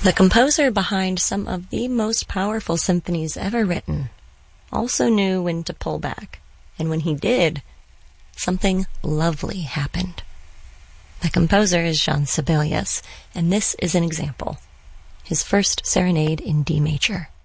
The composer behind some of the most powerful symphonies ever written also knew when to pull back, and when he did, something lovely happened. The composer is Jean Sibelius, and this is an example. His first serenade in D major.